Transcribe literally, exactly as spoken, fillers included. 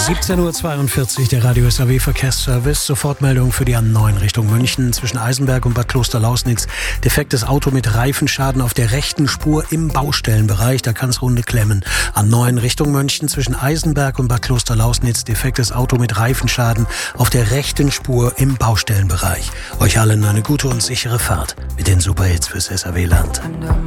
siebzehn Uhr zweiundvierzig, der Radio S A W Verkehrsservice. Sofortmeldung für die A neun Richtung München zwischen Eisenberg und Bad Klosterlausnitz. Defektes Auto mit Reifenschaden auf der rechten Spur im Baustellenbereich. Da kann es Runde klemmen. A neun Richtung München zwischen Eisenberg und Bad Klosterlausnitz. Defektes Auto mit Reifenschaden auf der rechten Spur im Baustellenbereich. Euch allen eine gute und sichere Fahrt mit den Superhits fürs S A W-Land.